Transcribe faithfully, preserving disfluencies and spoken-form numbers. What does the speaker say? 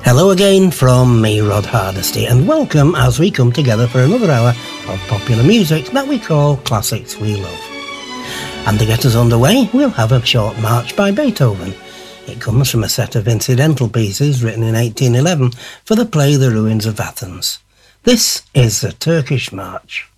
Hello again from me, Rod Hardesty, and welcome as we come together for another hour of popular music that we call Classics We Love. And to get us underway, we'll have a short march by Beethoven. It comes from a set of incidental pieces written in eighteen eleven for the play The Ruins of Athens. This is the Turkish March.